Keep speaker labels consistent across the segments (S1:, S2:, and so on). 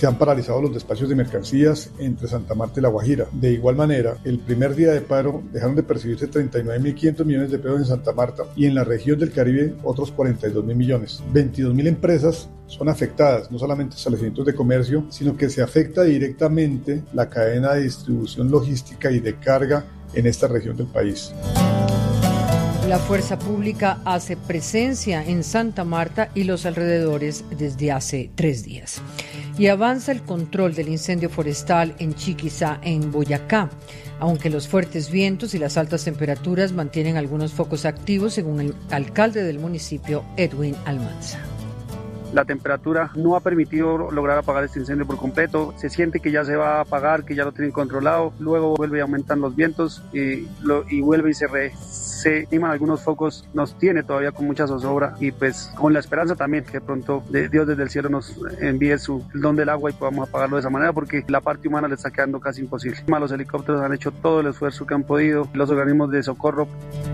S1: Se han paralizado los despachos de mercancías entre Santa Marta y La Guajira. De igual manera, el primer día de paro dejaron de percibirse 39.500 millones de pesos en Santa Marta y en la región del Caribe otros 42.000 millones. 22.000 empresas son afectadas, no solamente establecimientos de comercio, sino que se afecta directamente la cadena de distribución logística y de carga en esta región del país.
S2: La fuerza pública hace presencia en Santa Marta y los alrededores desde hace 3 días. Y avanza el control del incendio forestal en Chiquizá, en Boyacá, aunque los fuertes vientos y las altas temperaturas mantienen algunos focos activos, según el alcalde del municipio, Edwin Almanza.
S3: La temperatura no ha permitido lograr apagar este incendio por completo. Se siente que ya se va a apagar, que ya lo tienen controlado. Luego vuelve a aumentar los vientos y vuelve y se animan algunos focos. Nos tiene todavía con mucha zozobra y pues con la esperanza también que pronto Dios desde el cielo nos envíe el don del agua y podamos apagarlo de esa manera, porque la parte humana le está quedando casi imposible. Los helicópteros han hecho todo el esfuerzo que han podido, los organismos de socorro.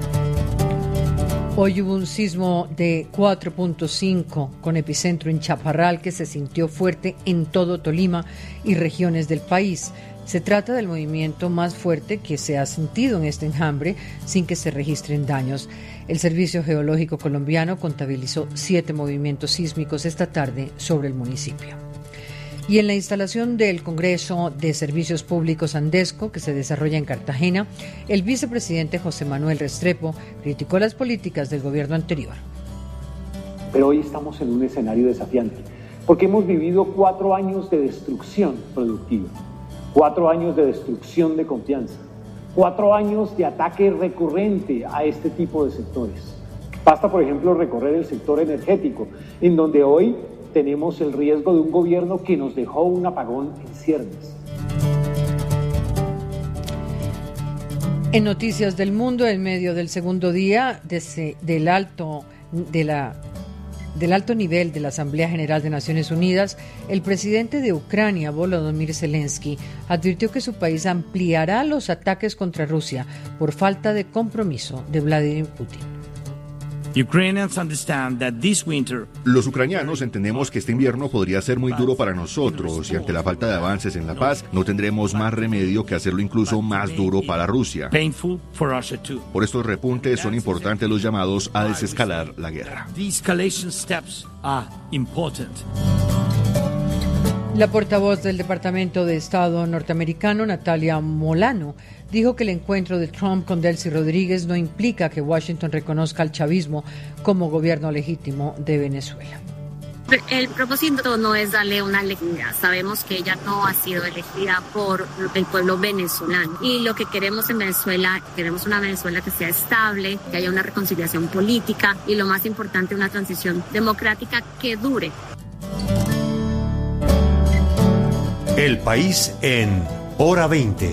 S2: Hoy hubo un sismo de 4.5 con epicentro en Chaparral que se sintió fuerte en todo Tolima y regiones del país. Se trata del movimiento más fuerte que se ha sentido en este enjambre sin que se registren daños. El Servicio Geológico Colombiano contabilizó 7 movimientos sísmicos esta tarde sobre el municipio. Y en la instalación del Congreso de Servicios Públicos Andesco, que se desarrolla en Cartagena, el vicepresidente José Manuel Restrepo criticó las políticas del gobierno anterior.
S4: Pero hoy estamos en un escenario desafiante, porque hemos vivido 4 años de destrucción productiva, 4 años de destrucción de confianza, 4 años de ataque recurrente a este tipo de sectores. Basta, por ejemplo, recorrer el sector energético, en donde hoy tenemos el riesgo de un gobierno que nos dejó un apagón en ciernes.
S2: En Noticias del Mundo, en medio del segundo día del alto nivel de la Asamblea General de Naciones Unidas, el presidente de Ucrania, Volodymyr Zelensky, advirtió que su país ampliará los ataques contra Rusia por falta de compromiso de Vladimir Putin.
S5: Los ucranianos entendemos que este invierno podría ser muy duro para nosotros y ante la falta de avances en la paz no tendremos más remedio que hacerlo incluso más duro para Rusia. Por estos repuntes son importantes los llamados a desescalar la guerra.
S2: La portavoz del Departamento de Estado norteamericano, Natalia Molano, dijo que el encuentro de Trump con Delcy Rodríguez no implica que Washington reconozca al chavismo como gobierno legítimo de Venezuela.
S6: El propósito no es darle una lectura. Sabemos que ella no ha sido elegida por el pueblo venezolano. Y lo que queremos en Venezuela, queremos una Venezuela que sea estable, que haya una reconciliación política y lo más importante, una transición democrática que dure.
S7: El país en Hora 20.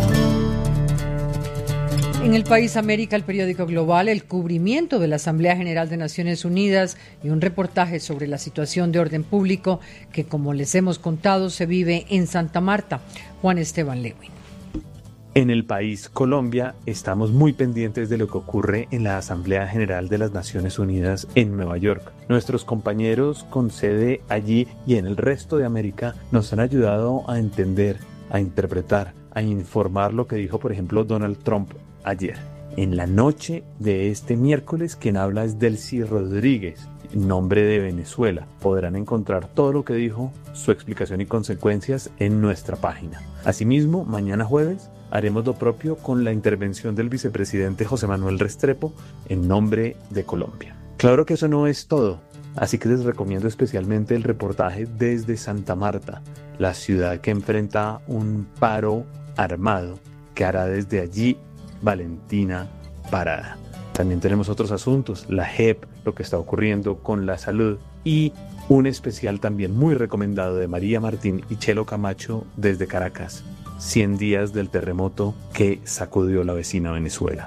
S2: En el País América, el periódico Global, el cubrimiento de la Asamblea General de Naciones Unidas y un reportaje sobre la situación de orden público que, como les hemos contado, se vive en Santa Marta. Juan Esteban Lewin.
S8: En el país Colombia estamos muy pendientes de lo que ocurre en la Asamblea General de las Naciones Unidas en Nueva York. Nuestros compañeros con sede allí y en el resto de América nos han ayudado a entender, a interpretar, a informar lo que dijo, por ejemplo, Donald Trump ayer. En la noche de este miércoles, quien habla es Delcy Rodríguez, en nombre de Venezuela. Podrán encontrar todo lo que dijo, su explicación y consecuencias en nuestra página. Asimismo, mañana jueves haremos lo propio con la intervención del vicepresidente José Manuel Restrepo en nombre de Colombia. Claro que eso no es todo, así que les recomiendo especialmente el reportaje desde Santa Marta, la ciudad que enfrenta un paro armado que hará desde allí Valentina Parada. También tenemos otros asuntos, la JEP, lo que está ocurriendo con la salud y un especial también muy recomendado de María Martín y Chelo Camacho desde Caracas, 100 días del terremoto que sacudió la vecina Venezuela.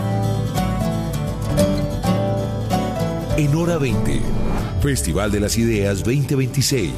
S7: En Hora 20, Festival de las Ideas 2026.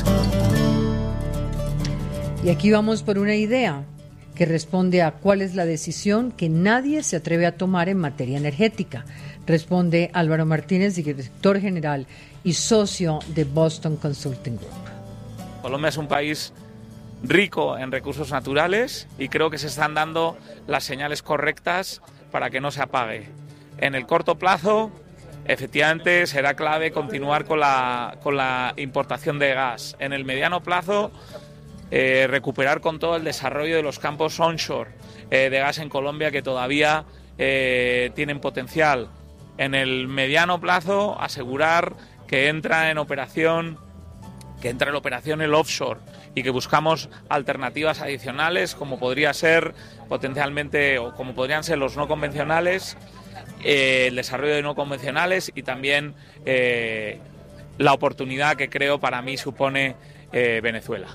S2: Y aquí vamos por una idea que responde a cuál es la decisión que nadie se atreve a tomar en materia energética. Responde Álvaro Martínez, director general y socio de Boston Consulting Group.
S9: Colombia es un país rico en recursos naturales y creo que se están dando las señales correctas para que no se apague. En el corto plazo, efectivamente, será clave continuar con la importación de gas. En el mediano plazo, recuperar con todo el desarrollo de los campos onshore de gas en Colombia, que todavía tienen potencial. En el mediano plazo, asegurar que entra en operación el offshore y que buscamos alternativas adicionales, como podría ser potencialmente, o como podrían ser los no convencionales, el desarrollo de no convencionales y también la oportunidad que creo para mí supone Venezuela.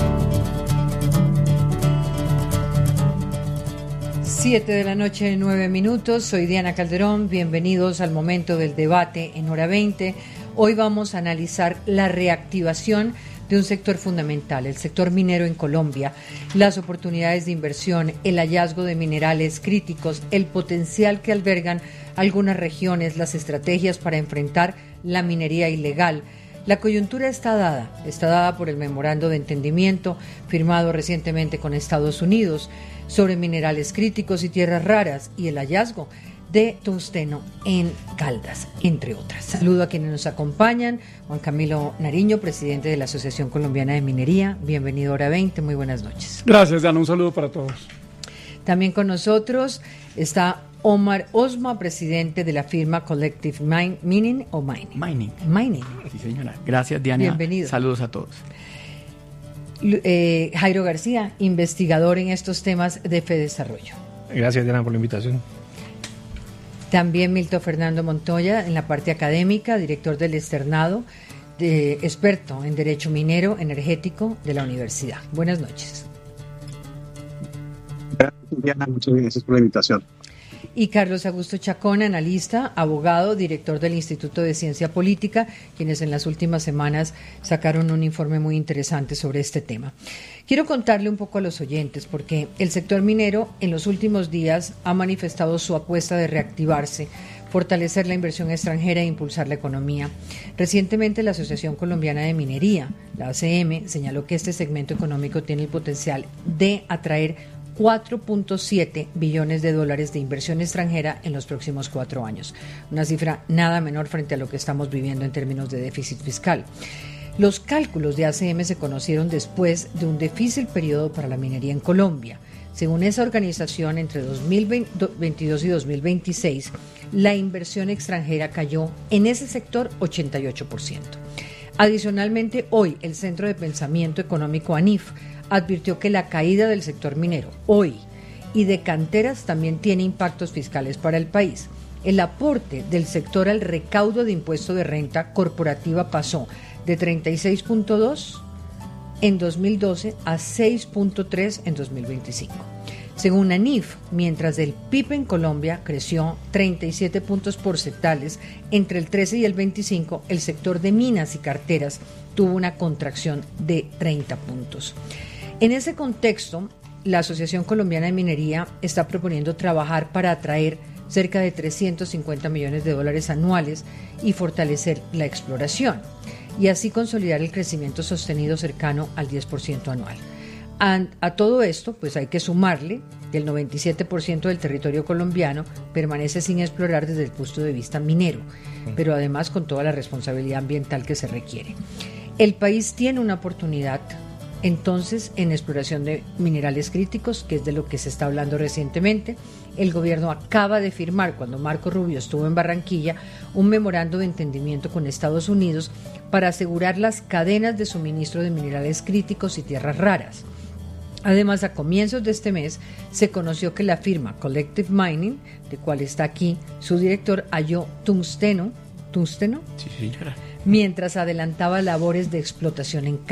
S2: 7:09 p.m. Soy Diana Calderón. Bienvenidos al momento del debate en Hora 20. Hoy vamos a analizar la reactivación de un sector fundamental, el sector minero en Colombia, las oportunidades de inversión, el hallazgo de minerales críticos, el potencial que albergan algunas regiones, las estrategias para enfrentar la minería ilegal. La coyuntura está dada por el memorando de entendimiento firmado recientemente con Estados Unidos sobre minerales críticos y tierras raras y el hallazgo de tungsteno en Caldas, entre otras. Saludo a quienes nos acompañan. Juan Camilo Nariño, presidente de la Asociación Colombiana de Minería. Bienvenido a Hora 20. Muy buenas noches.
S10: Gracias, Diana. Un saludo para todos.
S2: También con nosotros está Omar Osma, presidente de la firma Collective Mining. Mining.
S11: Sí, señora. Gracias, Diana.
S2: Bienvenido.
S11: Saludos a todos.
S2: Jairo García, investigador en estos temas de Fedesarrollo.
S10: Gracias, Diana, por la invitación.
S2: También Milton Fernando Montoya, en la parte académica, director del externado, experto en Derecho Minero Energético de la Universidad. Buenas noches.
S12: Gracias, Diana. Muchas gracias por la invitación.
S2: Y Carlos Augusto Chacón, analista, abogado, director del Instituto de Ciencia Política, quienes en las últimas semanas sacaron un informe muy interesante sobre este tema. Quiero contarle un poco a los oyentes, porque el sector minero en los últimos días ha manifestado su apuesta de reactivarse, fortalecer la inversión extranjera e impulsar la economía. Recientemente la Asociación Colombiana de Minería, la ACM, señaló que este segmento económico tiene el potencial de atraer 4.7 billones de dólares de inversión extranjera en los próximos 4 años. Una cifra nada menor frente a lo que estamos viviendo en términos de déficit fiscal. Los cálculos de ACM se conocieron después de un difícil periodo para la minería en Colombia. Según esa organización, entre 2022 y 2026, la inversión extranjera cayó en ese sector 88%. Adicionalmente, hoy el Centro de Pensamiento Económico ANIF advirtió que la caída del sector minero hoy y de canteras también tiene impactos fiscales para el país. El aporte del sector al recaudo de impuesto de renta corporativa pasó de 36.2 en 2012 a 6.3 en 2025. Según ANIF, mientras el PIB en Colombia creció 37 puntos porcentuales entre el 13 y el 25, el sector de minas y carteras tuvo una contracción de 30 puntos. En ese contexto, la Asociación Colombiana de Minería está proponiendo trabajar para atraer cerca de 350 millones de dólares anuales y fortalecer la exploración, y así consolidar el crecimiento sostenido cercano al 10% anual. A todo esto, pues hay que sumarle que el 97% del territorio colombiano permanece sin explorar desde el punto de vista minero, pero además con toda la responsabilidad ambiental que se requiere. El país tiene una oportunidad entonces en exploración de minerales críticos, que es de lo que se está hablando recientemente. El gobierno acaba de firmar, cuando Marco Rubio estuvo en Barranquilla, un memorando de entendimiento con Estados Unidos para asegurar las cadenas de suministro de minerales críticos y tierras raras. Además, a comienzos de este mes se conoció que la firma Collective Mining, de cual está aquí su director, halló tungsteno, sí, señora, mientras adelantaba labores de exploración en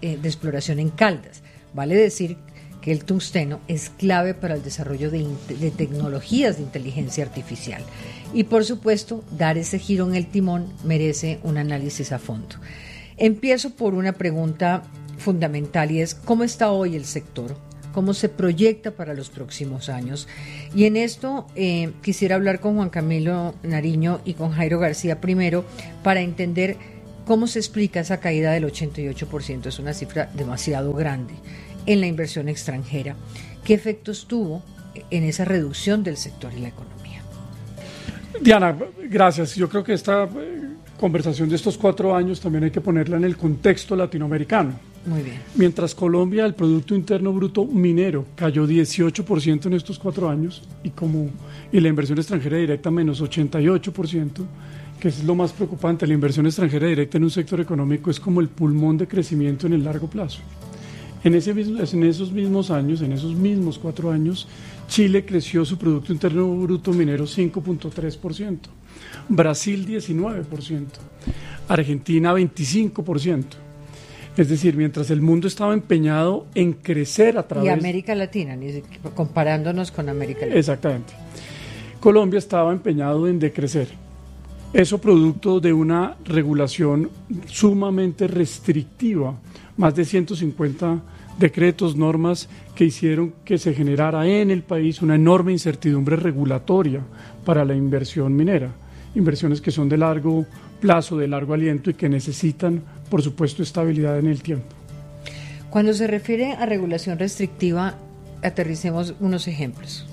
S2: Caldas. Vale decir que el tungsteno es clave para el desarrollo de tecnologías de inteligencia artificial. Y por supuesto, dar ese giro en el timón merece un análisis a fondo. Empiezo por una pregunta fundamental, y es: ¿cómo está hoy el sector? ¿Cómo se proyecta para los próximos años? Y en esto quisiera hablar con Juan Camilo Nariño y con Jairo García primero, para entender ¿Cómo se explica esa caída del 88%? Es una cifra demasiado grande en la inversión extranjera. ¿Qué efectos tuvo en esa reducción del sector y la economía?
S10: Diana, gracias. Yo creo que esta conversación de estos 4 años también hay que ponerla en el contexto latinoamericano.
S2: Muy bien.
S10: Mientras Colombia, el Producto Interno Bruto minero cayó 18% en estos 4 años y la inversión extranjera directa menos 88%, que es lo más preocupante. La inversión extranjera directa en un sector económico es como el pulmón de crecimiento en el largo plazo. En esos mismos años, en esos mismos 4 años, Chile creció su Producto Interno Bruto minero 5.3%, Brasil 19%, Argentina 25%. Es decir, mientras el mundo estaba empeñado en crecer a través...
S2: Y América Latina, comparándonos con América Latina.
S10: Exactamente. Colombia estaba empeñado en decrecer. Eso producto de una regulación sumamente restrictiva, más de 150 decretos, normas que hicieron que se generara en el país una enorme incertidumbre regulatoria para la inversión minera. Inversiones que son de largo plazo, de largo aliento y que necesitan, por supuesto, estabilidad en el tiempo.
S2: Cuando se refiere a regulación restrictiva, aterricemos unos ejemplos.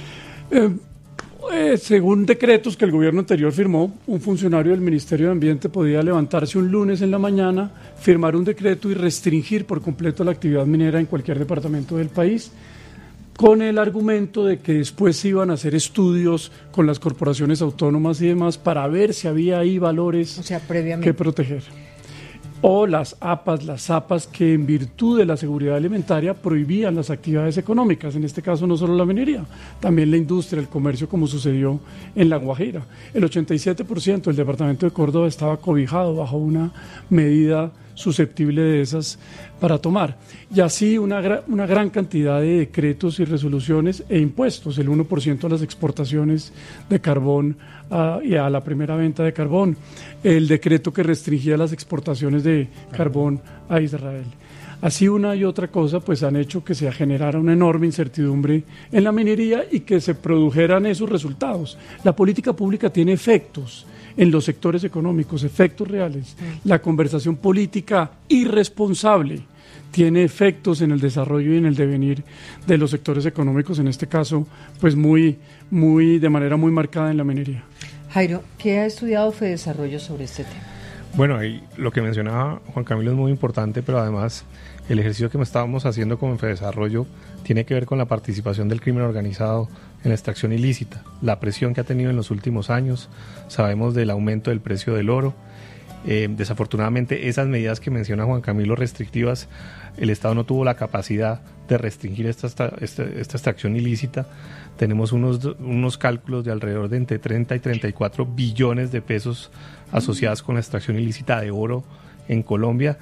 S10: Según decretos que el gobierno anterior firmó, un funcionario del Ministerio de Ambiente podía levantarse un lunes en la mañana, firmar un decreto y restringir por completo la actividad minera en cualquier departamento del país, con el argumento de que después se iban a hacer estudios con las corporaciones autónomas y demás para ver si había ahí valores que proteger. O las APAs, las APAs que en virtud de la seguridad alimentaria prohibían las actividades económicas, en este caso no solo la minería, también la industria, el comercio, como sucedió en La Guajira. El 87% del departamento de Córdoba estaba cobijado bajo una medida susceptible de esas para tomar. Y así una gran cantidad de decretos y resoluciones e impuestos, el 1% a las exportaciones de carbón y a la primera venta de carbón, el decreto que restringía las exportaciones de carbón a Israel. Así una y otra cosa pues han hecho que se generara una enorme incertidumbre en la minería y que se produjeran esos resultados. La política pública tiene efectos en los sectores económicos, efectos reales. La conversación política irresponsable tiene efectos en el desarrollo y en el devenir de los sectores económicos, en este caso, pues de manera muy marcada en la minería.
S2: Jairo, ¿qué ha estudiado Fedesarrollo sobre este tema?
S11: Bueno, ahí lo que mencionaba Juan Camilo es muy importante, pero además el ejercicio que estábamos haciendo como Fedesarrollo tiene que ver con la participación del crimen organizado en la extracción ilícita, la presión que ha tenido en los últimos años. Sabemos del aumento del precio del oro. Desafortunadamente esas medidas que menciona Juan Camilo restrictivas, el Estado no tuvo la capacidad de restringir esta extracción ilícita. Tenemos unos cálculos de alrededor de entre 30 y 34 billones de pesos asociados con la extracción ilícita de oro en Colombia.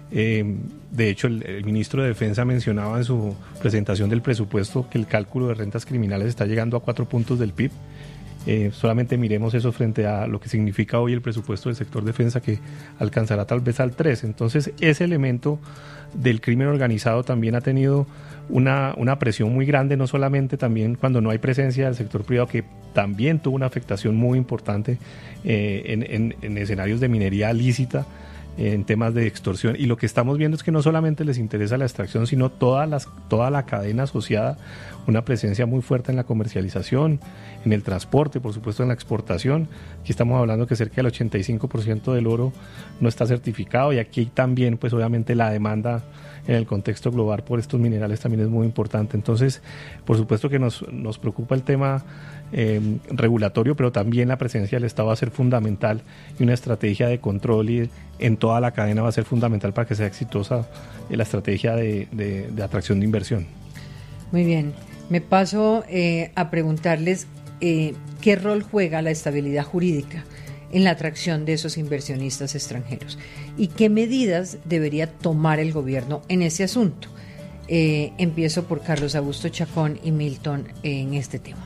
S11: De hecho, el ministro de Defensa mencionaba en su presentación del presupuesto que el cálculo de rentas criminales está llegando a 4 puntos del PIB. Solamente miremos eso frente a lo que significa hoy el presupuesto del sector defensa, que alcanzará tal vez al 3. Entonces, ese elemento del crimen organizado también ha tenido una presión muy grande, no solamente también cuando no hay presencia del sector privado, que también tuvo una afectación muy importante en escenarios de minería lícita, en temas de extorsión. Y lo que estamos viendo es que no solamente les interesa la extracción, sino toda la cadena asociada, una presencia muy fuerte en la comercialización, en el transporte, por supuesto en la exportación. Aquí estamos hablando que cerca del 85% del oro no está certificado, y aquí también pues obviamente la demanda en el contexto global por estos minerales también es muy importante. Entonces, por supuesto que nos preocupa el tema regulatorio, pero también la presencia del Estado va a ser fundamental, y una estrategia de control en toda la cadena va a ser fundamental para que sea exitosa la estrategia de atracción de inversión.
S2: Muy bien, me paso a preguntarles qué rol juega la estabilidad jurídica en la atracción de esos inversionistas extranjeros y qué medidas debería tomar el gobierno en ese asunto. Empiezo por Carlos Augusto Chacón y Milton en este tema.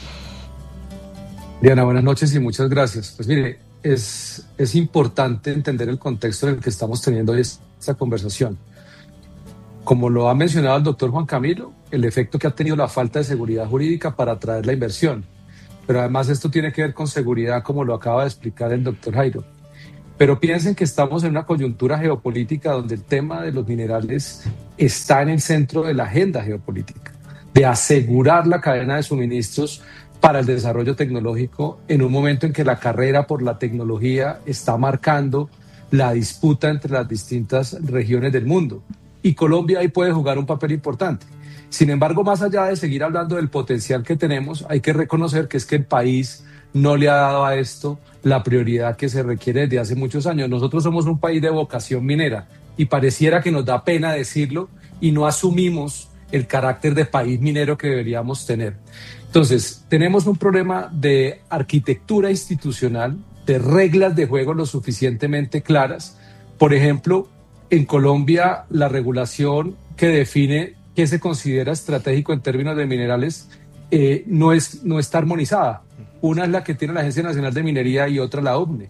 S13: Diana, buenas noches y muchas gracias. Pues mire, es importante entender el contexto en el que estamos teniendo hoy esta conversación. Como lo ha mencionado el doctor Juan Camilo, el efecto que ha tenido la falta de seguridad jurídica para atraer la inversión. Pero además esto tiene que ver con seguridad, como lo acaba de explicar el doctor Jairo. Pero piensen que estamos en una coyuntura geopolítica donde el tema de los minerales está en el centro de la agenda geopolítica, de asegurar la cadena de suministros para el desarrollo tecnológico en un momento en que la carrera por la tecnología está marcando la disputa entre las distintas regiones del mundo. Y Colombia ahí puede jugar un papel importante. Sin embargo, más allá de seguir hablando del potencial que tenemos, hay que reconocer que es que el país no le ha dado a esto la prioridad que se requiere desde hace muchos años. Nosotros somos un país de vocación minera y pareciera que nos da pena decirlo y no asumimos el carácter de país minero que deberíamos tener. Entonces, tenemos un problema de arquitectura institucional, de reglas de juego lo suficientemente claras. Por ejemplo, en Colombia, la regulación que define qué se considera estratégico en términos de minerales no está armonizada. Una es la que tiene la Agencia Nacional de Minería y otra la OCDE.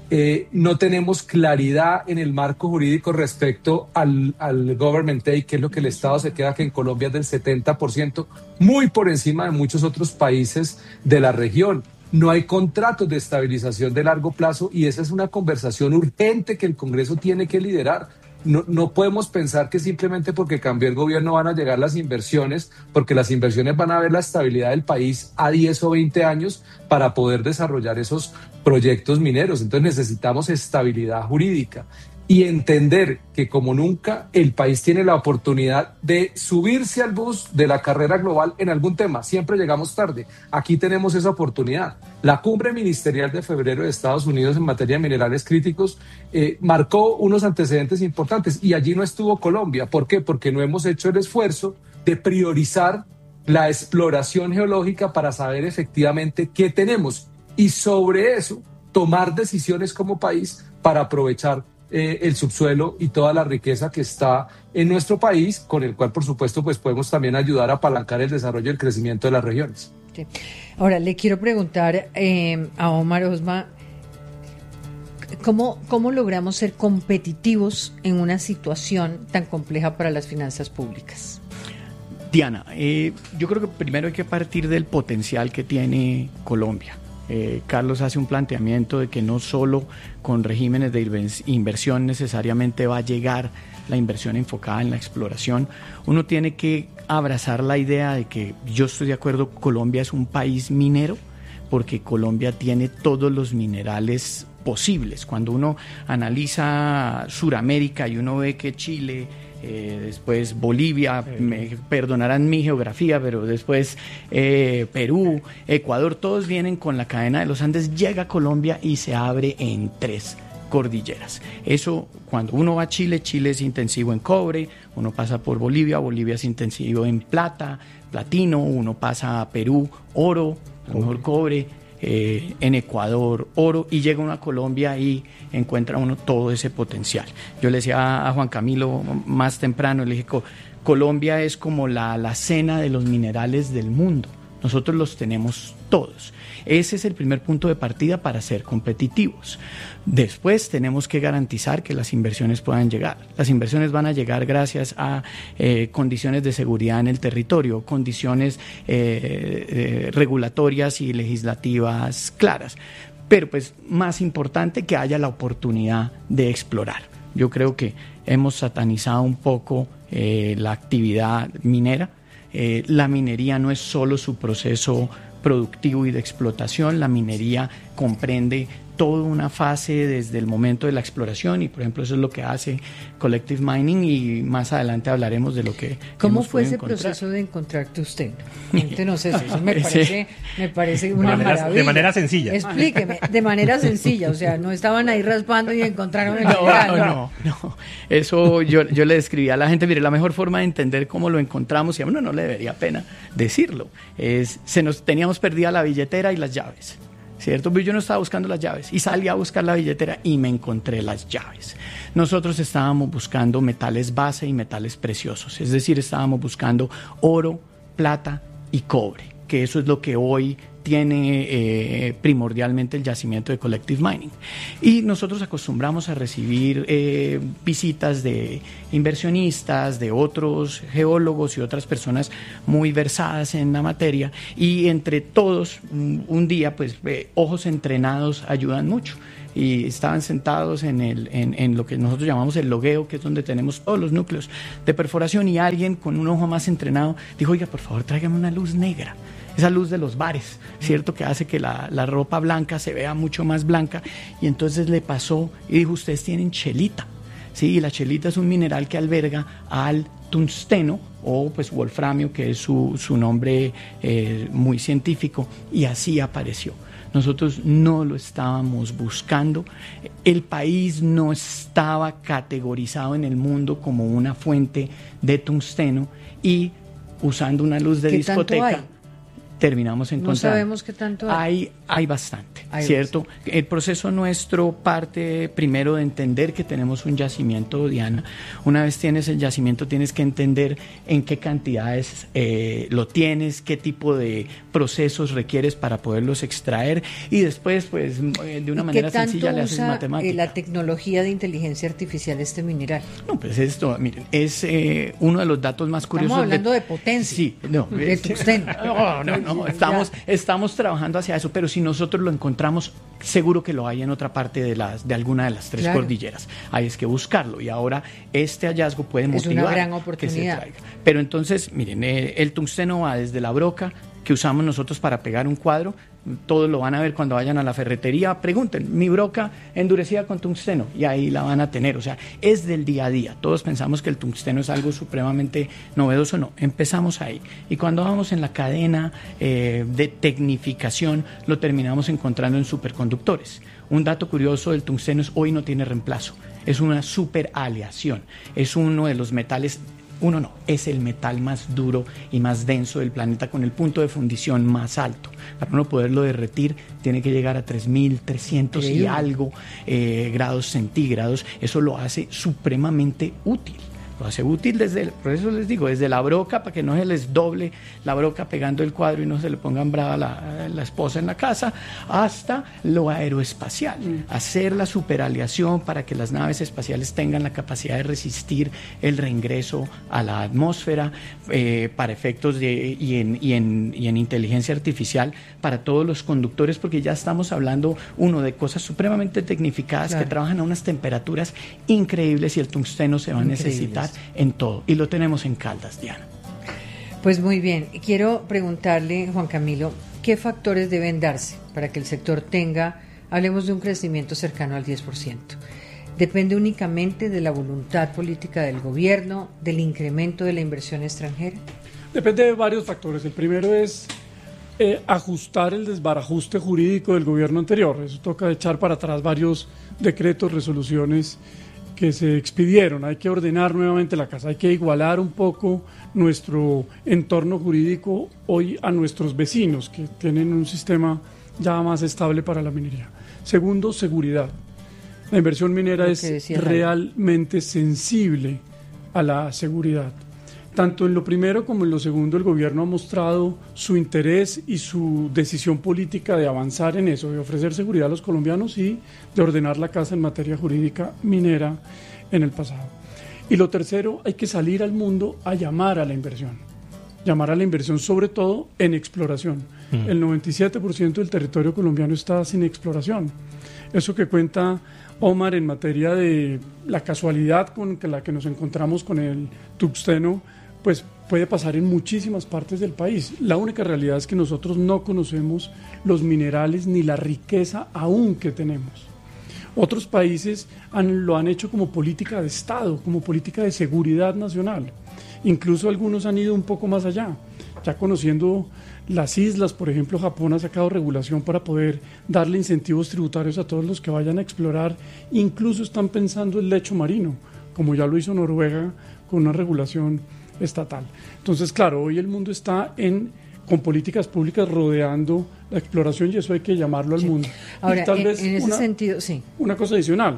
S13: No tenemos claridad en el marco jurídico respecto al government take, que es lo que el Estado se queda, que en Colombia es del 70%, muy por encima de muchos otros países de la región. No hay contratos de estabilización de largo plazo y esa es una conversación urgente que el Congreso tiene que liderar. No podemos pensar que simplemente porque cambió el gobierno van a llegar las inversiones, porque las inversiones van a ver la estabilidad del país a 10 o 20 años para poder desarrollar esos proyectos mineros. Entonces necesitamos estabilidad jurídica y entender que como nunca el país tiene la oportunidad de subirse al bus de la carrera global en algún tema. Siempre llegamos tarde. Aquí tenemos esa oportunidad. La cumbre ministerial de febrero de Estados Unidos en materia de minerales críticos marcó unos antecedentes importantes y allí no estuvo Colombia. ¿Por qué? Porque no hemos hecho el esfuerzo de priorizar la exploración geológica para saber efectivamente qué tenemos y sobre eso tomar decisiones como país para aprovechar el subsuelo y toda la riqueza que está en nuestro país, con el cual, por supuesto, pues podemos también ayudar a apalancar el desarrollo y el crecimiento de las regiones.
S2: Sí. Ahora, le quiero preguntar a Omar Osma, ¿cómo logramos ser competitivos en una situación tan compleja para las finanzas públicas?
S14: Diana, yo creo que primero hay que partir del potencial que tiene Colombia. Carlos hace un planteamiento de que no solo con regímenes de inversión necesariamente va a llegar la inversión enfocada en la exploración. Uno tiene que abrazar la idea de que yo estoy de acuerdo, Colombia es un país minero porque Colombia tiene todos los minerales posibles. Cuando uno analiza Suramérica y uno ve que Chile, después Bolivia, me perdonarán mi geografía, pero después Perú, Ecuador, todos vienen con la cadena de los Andes, llega a Colombia y se abre en 3 cordilleras. Eso, cuando uno va a Chile, Chile es intensivo en cobre, uno pasa por Bolivia, Bolivia es intensivo en plata, platino, uno pasa a Perú, oro, a lo mejor cobre, en Ecuador, oro, y llega uno a Colombia y encuentra uno todo ese potencial. Yo le decía a Juan Camilo más temprano, le dije, Colombia es como la alacena de los minerales del mundo. Nosotros los tenemos todos. Ese es el primer punto de partida para ser competitivos. Después tenemos que garantizar que las inversiones puedan llegar. Las inversiones van a llegar gracias a condiciones de seguridad en el territorio, condiciones regulatorias y legislativas claras. Pero pues más importante que haya la oportunidad de explorar. Yo creo que hemos satanizado un poco la actividad minera. La minería no es solo su proceso productivo y de explotación, la minería comprende toda una fase desde el momento de la exploración y por ejemplo eso es lo que hace Collective Mining y más adelante hablaremos de lo que
S2: ¿Cómo fue ese proceso de encontrarte usted? Cuéntenos eso, me parece una maravilla.
S11: De manera sencilla.
S2: Explíqueme, de manera sencilla, o sea, no estaban ahí raspando y encontraron el mineral.
S14: No, eso yo le describí a la gente, mire, la mejor forma de entender cómo lo encontramos, y a uno no le debería pena decirlo, teníamos perdida la billetera y las llaves. ¿Cierto? Pero yo no estaba buscando las llaves y salí a buscar la billetera y me encontré las llaves. Nosotros estábamos buscando metales base y metales preciosos, es decir, estábamos buscando oro, plata y cobre, que eso es lo que hoy tiene primordialmente el yacimiento de Collective Mining. Y nosotros acostumbramos a recibir visitas de inversionistas, de otros geólogos y otras personas muy versadas en la materia, y entre todos un día pues ojos entrenados ayudan mucho. Y estaban sentados en lo que nosotros llamamos el logueo, que es donde tenemos todos los núcleos de perforación, y alguien con un ojo más entrenado dijo: oiga, por favor, tráigame una luz negra, esa luz de los bares, ¿cierto? Que hace que la ropa blanca se vea mucho más blanca. Y entonces le pasó y dijo: ustedes tienen chelita, ¿sí? Y la chelita es un mineral que alberga al tungsteno, o pues wolframio, que es su nombre muy científico, y así apareció. Nosotros no lo estábamos buscando, el país no estaba categorizado en el mundo como una fuente de tungsteno, y usando una luz de discoteca terminamos encontrando.
S2: No sabemos qué tanto hay.
S14: Hay bastante, ¿cierto? Bastante. El proceso nuestro parte primero de entender que tenemos un yacimiento, Diana. Una vez tienes el yacimiento, tienes que entender en qué cantidades lo tienes, qué tipo de procesos requieres para poderlos extraer, y después, pues, de una manera sencilla le haces matemática.
S2: La tecnología de inteligencia artificial este mineral?
S14: No, pues esto, miren, es uno de los datos más curiosos.
S2: Estamos hablando de potencia.
S14: Sí, no.
S2: De tungsteno.
S14: No, estamos trabajando hacia eso, pero si nosotros lo encontramos, seguro que lo hay en otra parte de alguna de las tres cordilleras. Hay es que buscarlo, y ahora este hallazgo puede motivar.
S2: Es una gran oportunidad.
S14: Que se traiga. Pero entonces, miren, el tungsteno va desde la broca que usamos nosotros para pegar un cuadro. Todos lo van a ver cuando vayan a la ferretería. Pregunten: mi broca endurecida con tungsteno, y ahí la van a tener. O sea, es del día a día. Todos pensamos que el tungsteno es algo supremamente novedoso. No, empezamos ahí, y cuando vamos en la cadena de tecnificación, lo terminamos encontrando en superconductores. Un dato curioso del tungsteno es: hoy no tiene reemplazo, es una superaleación, es uno de los metales. Es el metal más duro y más denso del planeta, con el punto de fundición más alto. Para uno poderlo derretir tiene que llegar a 3.300 y algo grados centígrados. Eso lo hace supremamente útil. Lo hace útil por eso les digo, desde la broca, para que no se les doble la broca pegando el cuadro y no se le pongan brava la esposa en la casa, hasta lo aeroespacial. Hacer la superaleación para que las naves espaciales tengan la capacidad de resistir el reingreso a la atmósfera, para efectos y en inteligencia artificial para todos los conductores, porque ya estamos hablando, de cosas supremamente tecnificadas, que trabajan a unas temperaturas increíbles, y el tungsteno se va a necesitar en todo, y lo tenemos en Caldas, Diana.
S2: Pues muy bien, quiero preguntarle, Juan Camilo, ¿qué factores deben darse para que el sector tenga, hablemos de un crecimiento cercano al 10%? ¿Depende únicamente de la voluntad política del gobierno, del incremento de la inversión extranjera?
S10: Depende de varios factores. El primero es ajustar el desbarajuste jurídico del gobierno anterior. Eso toca echar para atrás varios decretos, resoluciones que se expidieron. Hay que ordenar nuevamente la casa, hay que igualar un poco nuestro entorno jurídico hoy a nuestros vecinos, que tienen un sistema ya más estable para la minería. Segundo, seguridad. La inversión minera es realmente sensible a la seguridad. Tanto en lo primero como en lo segundo, el gobierno ha mostrado su interés y su decisión política de avanzar en eso, de ofrecer seguridad a los colombianos y de ordenar la casa en materia jurídica minera en el pasado. Y lo tercero, hay que salir al mundo a llamar a la inversión sobre todo en exploración. El 97% del territorio colombiano está sin exploración. Eso que cuenta Omar en materia de la casualidad con la que nos encontramos con el tungsteno, pues puede pasar en muchísimas partes del país. La única realidad es que nosotros no conocemos los minerales ni la riqueza aún que tenemos. Otros países lo han hecho como política de Estado, como política de seguridad nacional. Incluso algunos han ido un poco más allá. Ya conociendo las islas, por ejemplo, Japón ha sacado regulación para poder darle incentivos tributarios a todos los que vayan a explorar. Incluso están pensando el lecho marino, como ya lo hizo Noruega con una regulación estatal. Entonces, claro, hoy el mundo está con políticas públicas rodeando la exploración, y eso hay que llamarlo al mundo.
S2: Ahora,
S10: y tal vez
S2: en ese sentido,
S10: una cosa adicional,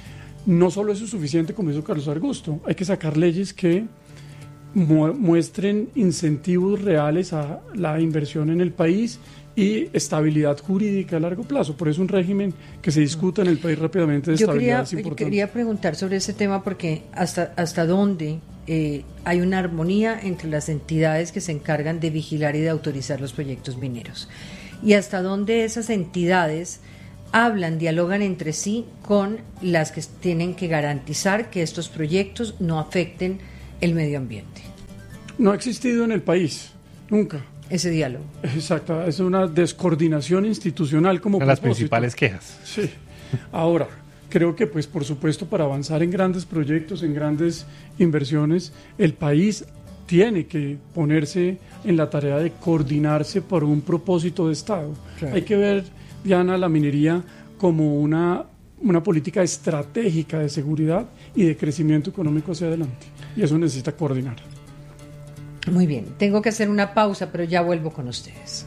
S10: no solo eso es suficiente, como hizo Carlos Argusto, hay que sacar leyes que muestren incentivos reales a la inversión en el país, y estabilidad jurídica a largo plazo. Por eso un régimen que se discuta en el país rápidamente de estabilidad es importante.
S2: Yo quería preguntar sobre ese tema porque hasta dónde hay una armonía entre las entidades que se encargan de vigilar y de autorizar los proyectos mineros y hasta dónde esas entidades dialogan entre sí con las que tienen que garantizar que estos proyectos no afecten el medio ambiente.
S10: No ha existido en el país, nunca.
S2: Ese diálogo.
S10: Exacto, es una descoordinación institucional como
S11: las principales quejas.
S10: Sí. Ahora, creo que pues por supuesto para avanzar en grandes proyectos, en grandes inversiones, el país tiene que ponerse en la tarea de coordinarse por un propósito de Estado. Claro. Hay que ver, Diana, la minería como una política estratégica de seguridad y de crecimiento económico hacia adelante. Y eso necesita coordinar.
S2: Muy bien, tengo que hacer una pausa, pero ya vuelvo con ustedes.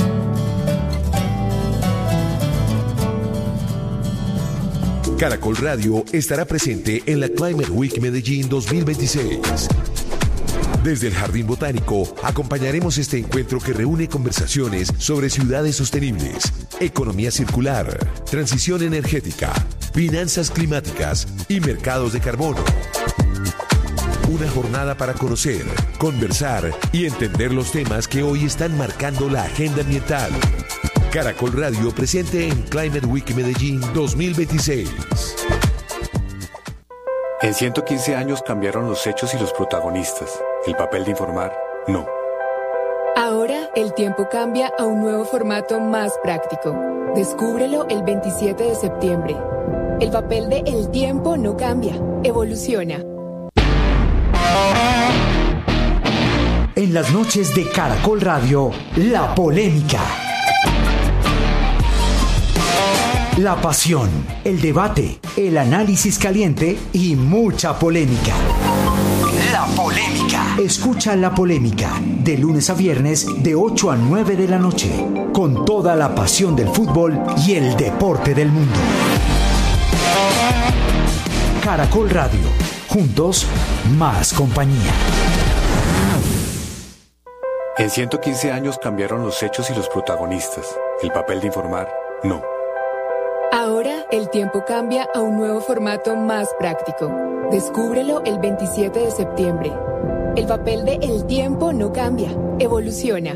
S7: Caracol Radio estará presente en la Climate Week Medellín 2026. Desde el Jardín Botánico acompañaremos este encuentro que reúne conversaciones sobre ciudades sostenibles, economía circular, transición energética, finanzas climáticas y mercados de carbono. Una jornada para conocer, conversar y entender los temas que hoy están marcando la agenda ambiental. Caracol Radio presente en Climate Week Medellín 2026.
S15: En 115 años cambiaron los hechos y los protagonistas. El papel de informar, no.
S16: Ahora el tiempo cambia a un nuevo formato más práctico. Descúbrelo el 27 de septiembre. El papel de El tiempo no cambia, evoluciona.
S17: En las noches de Caracol Radio, la polémica. La pasión, el debate, el análisis caliente y mucha polémica. La polémica. Escucha La Polémica de lunes a viernes de 8 a 9 de la noche, con toda la pasión del fútbol y el deporte del mundo. Caracol Radio, juntos, más compañía.
S15: En 115 años cambiaron los hechos y los protagonistas. El papel de informar, no.
S16: Ahora el tiempo cambia a un nuevo formato más práctico. Descúbrelo el 27 de septiembre. El papel de El tiempo no cambia, evoluciona.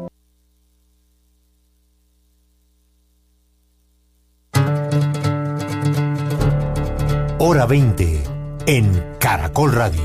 S7: Hora 20 en Caracol Radio.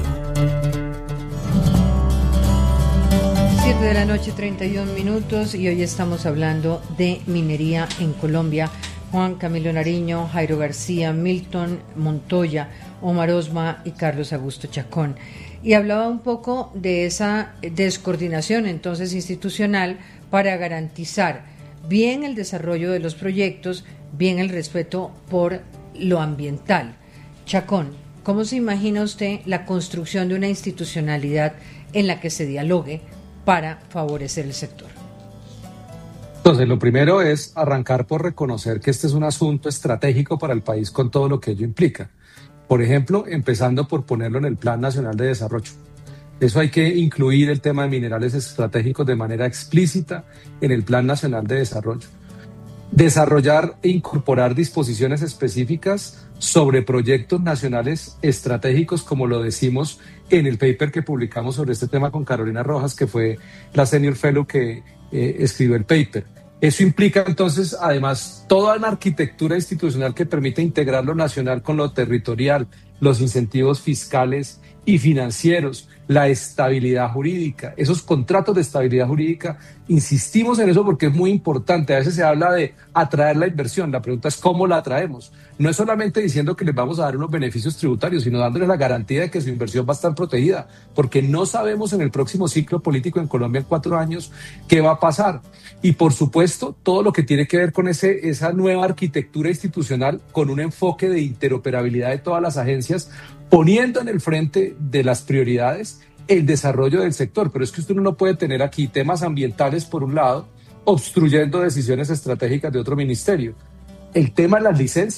S2: 7 de la noche, 31 minutos, y hoy estamos hablando de minería en Colombia. Juan Camilo Nariño, Jairo García, Milton Montoya, Omar Osma y Carlos Augusto Chacón. Y hablaba un poco de esa descoordinación entonces institucional para garantizar bien el desarrollo de los proyectos, bien el respeto por lo ambiental. Chacón, ¿cómo se imagina usted la construcción de una institucionalidad en la que se dialogue para favorecer el sector?
S13: Entonces, lo primero es arrancar por reconocer que este es un asunto estratégico para el país con todo lo que ello implica. Por ejemplo, empezando por ponerlo en el Plan Nacional de Desarrollo. Eso hay que incluir el tema de minerales estratégicos de manera explícita en el Plan Nacional de Desarrollo. Desarrollar e incorporar disposiciones específicas sobre proyectos nacionales estratégicos, como lo decimos en el paper que publicamos sobre este tema con Carolina Rojas, que fue la senior fellow que escribió el paper. Eso implica entonces, además, toda una arquitectura institucional que permite integrar lo nacional con lo territorial, los incentivos fiscales y financieros, la estabilidad jurídica, esos contratos de estabilidad jurídica. Insistimos en eso porque es muy importante. A veces se habla de atraer la inversión. La pregunta es cómo la atraemos. No es solamente diciendo que les vamos a dar unos beneficios tributarios, sino dándoles la garantía de que su inversión va a estar protegida, porque no sabemos en el próximo ciclo político en Colombia en 4 años qué va a pasar. Y por supuesto, todo lo que tiene que ver con esa nueva arquitectura institucional, con un enfoque de interoperabilidad de todas las agencias, poniendo en el frente de las prioridades el desarrollo del sector. Pero es que usted no puede tener aquí temas ambientales por un lado, obstruyendo decisiones estratégicas de otro ministerio. El tema de las licencias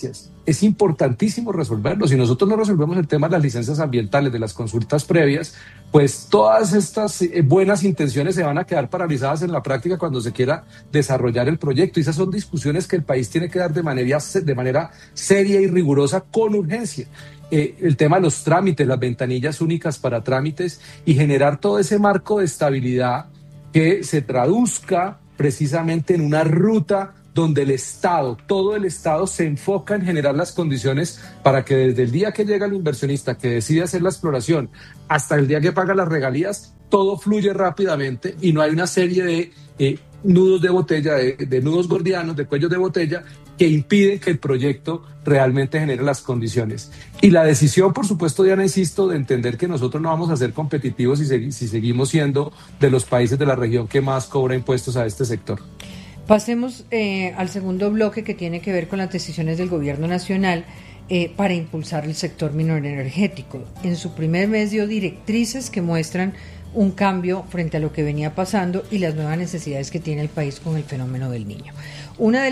S13: es importantísimo resolverlo. Si nosotros no resolvemos el tema de las licencias ambientales, de las consultas previas, pues todas estas buenas intenciones se van a quedar paralizadas en la práctica cuando se quiera desarrollar el proyecto. Y esas son discusiones que el país tiene que dar de manera seria y rigurosa con urgencia. El tema de los trámites, las ventanillas únicas para trámites y generar todo ese marco de estabilidad que se traduzca precisamente en una ruta donde el Estado, todo el Estado se enfoca en generar las condiciones para que desde el día que llega el inversionista que decide hacer la exploración hasta el día que paga las regalías, todo fluye rápidamente y no hay una serie de nudos de botella, de nudos gordianos, de cuellos de botella que impiden que el proyecto realmente genere las condiciones. Y la decisión, por supuesto, Diana, insisto, de entender que nosotros no vamos a ser competitivos si seguimos siendo de los países de la región que más cobra impuestos a este sector.
S2: Pasemos al segundo bloque, que tiene que ver con las decisiones del gobierno nacional para impulsar el sector minero energético. En su primer mes dio directrices que muestran un cambio frente a lo que venía pasando y las nuevas necesidades que tiene el país con el fenómeno del Niño. Una de